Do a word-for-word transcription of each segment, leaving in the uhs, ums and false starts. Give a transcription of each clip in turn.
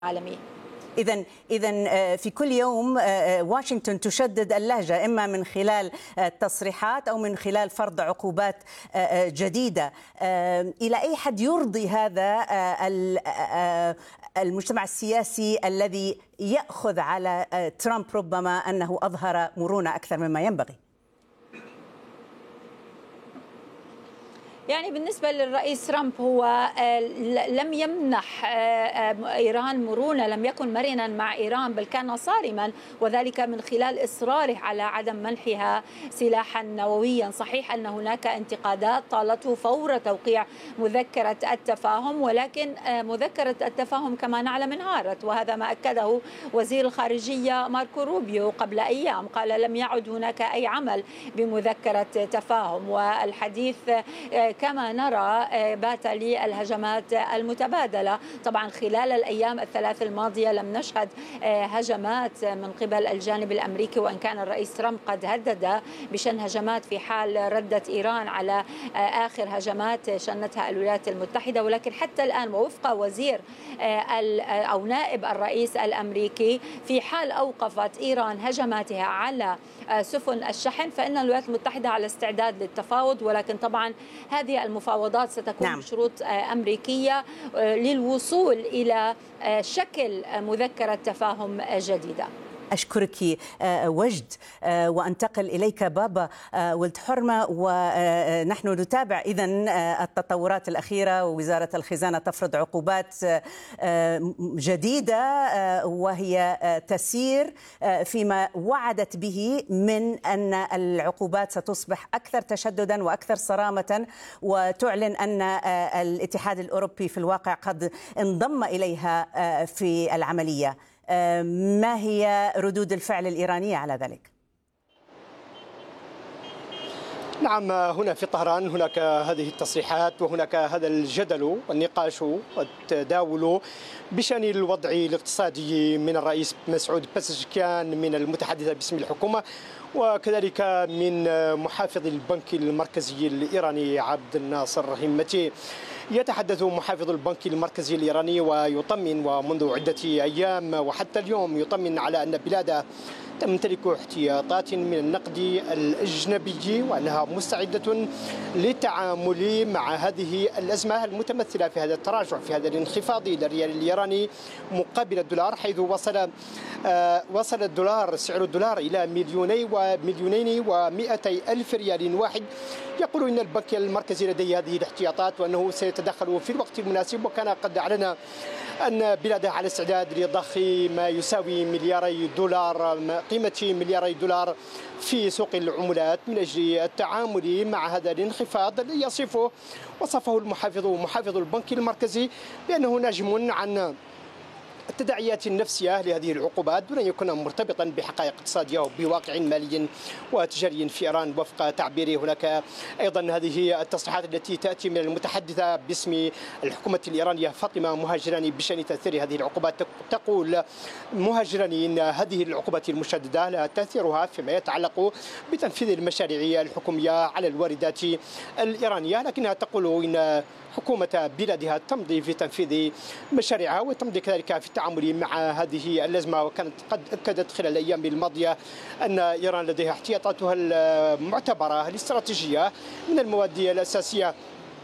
العالمية. إذا إذا في كل يوم واشنطن تشدد اللهجة، إما من خلال تصريحات أو من خلال فرض عقوبات جديدة. إلى أي حد يرضي هذا المجتمع السياسي الذي يأخذ على ترامب ربما أنه أظهر مرونة أكثر مما ينبغي؟ يعني بالنسبة للرئيس ترامب هو لم يمنح إيران مرونة، لم يكن مرنا مع إيران، بل كان صارما، وذلك من خلال إصراره على عدم منحها سلاحا نوويا. صحيح أن هناك انتقادات طالته فور توقيع مذكرة التفاهم، ولكن مذكرة التفاهم كما نعلم انهارت، وهذا ما أكده وزير الخارجية ماركو روبيو قبل أيام. قال لم يعد هناك أي عمل بمذكرة تفاهم، والحديث كما نرى بات للهجمات المتبادلة. طبعا خلال الأيام الثلاث الماضية لم نشهد هجمات من قبل الجانب الأمريكي، وإن كان الرئيس ترامب قد هدد بشن هجمات في حال ردت إيران على آخر هجمات شنتها الولايات المتحدة. ولكن حتى الآن ووفق وزير أو نائب الرئيس الأمريكي، في حال أوقفت إيران هجماتها على سفن الشحن فإن الولايات المتحدة على استعداد للتفاوض، ولكن طبعا هذه المفاوضات ستكون نعم. بشروط أمريكية للوصول إلى شكل مذكرة تفاهم جديدة. أشكرك وجد، وأنتقل إليك بابا ولد حرمة، ونحن نتابع إذن التطورات الأخيرة، ووزارة الخزانة تفرض عقوبات جديدة وهي تسير فيما وعدت به من أن العقوبات ستصبح أكثر تشددا وأكثر صرامة، وتعلن أن الاتحاد الأوروبي في الواقع قد انضم إليها في العملية. ما هي ردود الفعل الإيرانية على ذلك؟ نعم، هنا في طهران هناك هذه التصريحات، وهناك هذا الجدل والنقاش والتداول بشأن الوضع الاقتصادي من الرئيس مسعود بزشكيان من المتحدثة باسم الحكومة، وكذلك من محافظ البنك المركزي الإيراني عبد الناصر همتي. يتحدث محافظ البنك المركزي الإيراني ويطمن، ومنذ عدة أيام وحتى اليوم يطمن على أن بلاده تمتلك احتياطات من النقد الأجنبي، وأنها مستعدة للتعامل مع هذه الأزمة المتمثلة في هذا التراجع، في هذا الانخفاض للريال الإيراني مقابل الدولار، حيث وصل آه وصل الدولار سعر الدولار إلى مليوني ومليونين ومئتي ألف ريال واحد. يقول إن البنك المركزي لديه هذه الاحتياطات، وأنه سيتدخل في الوقت المناسب، وكان قد أعلن أن بلاده على استعداد لضخ ما يساوي ملياري دولار، قيمة ملياري دولار في سوق العملات من أجل التعامل مع هذا الانخفاض الذي يصفه وصفه المحافظ محافظ البنك المركزي بأنه ناجم عن التداعيات النفسية لهذه العقوبات دون أن يكون مرتبطا بحقائق اقتصادية وبواقع مالي وتجاري في إيران وفق تعبيره. هناك أيضا هذه التصريحات التي تأتي من المتحدثة باسم الحكومة الإيرانية فاطمة مهاجراني بشأن تأثير هذه العقوبات. تقول مهاجراني إن هذه العقوبات المشددة لا تأثيرها فيما يتعلق بتنفيذ المشاريع الحكومية على الواردات الإيرانية، لكنها تقول إن حكومة بلادها تمضي في تنفيذ مشاريعها وتمضي كذلك في التعامل مع هذه الأزمة. وكانت قد أكدت خلال الأيام الماضية أن إيران لديها احتياطاتها المعتبرة الاستراتيجية من المواد الأساسية.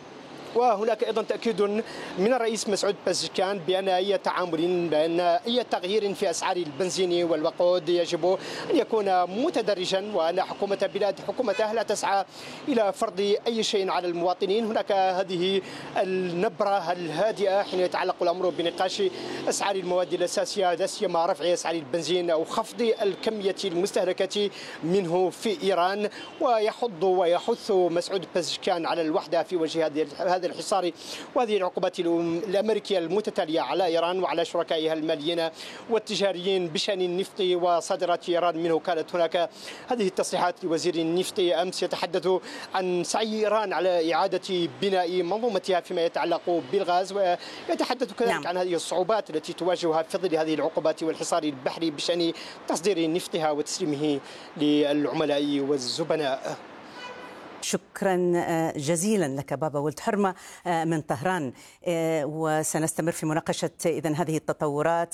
وهناك أيضا تأكيد من الرئيس مسعود بزشكيان بأن أي تعامل بأن أي تغيير في أسعار البنزين والوقود يجب أن يكون متدرجا، وأن حكومة بلاد حكومته لا تسعى إلى فرض أي شيء على المواطنين. هناك هذه النبرة الهادئة حين يتعلق الأمر بنقاش أسعار المواد الأساسية، لا سيما رفع أسعار البنزين أو خفض الكمية المستهلكة منه في إيران. ويحض ويحث مسعود بزشكيان على الوحدة في وجه هذه هذا الحصار وهذه العقوبات الأمريكية المتتالية على إيران وعلى شركائها الماليين والتجاريين بشأن النفط وصادرات إيران منه. كانت هناك هذه التصريحات لوزير النفط أمس يتحدث عن سعي إيران على إعادة بناء منظومتها فيما يتعلق بالغاز، ويتحدث كذلك نعم. عن هذه الصعوبات التي تواجهها في ظل هذه العقوبات والحصار البحري بشأن تصدير نفطها وتسليمه للعملاء والزبناء. شكرا جزيلا لك بابا ولد حرمة من طهران، وسنستمر في مناقشة إذن هذه التطورات